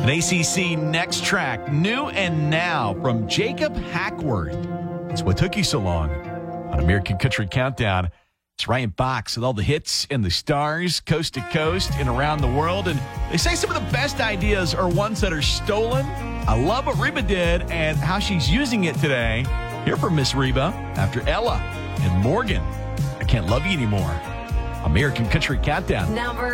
An ACC Next Track, New and Now from Jacob Hackworth. It's what took you so long on American Country Countdown. It's Ryan Fox with all the hits and the stars, coast to coast and around the world. And they say some of the best ideas are ones that are stolen. I love what Reba did and how she's using it today. Hear from Miss Reba after Ella and Morgan. I Can't Love You Anymore. American Country Countdown. Number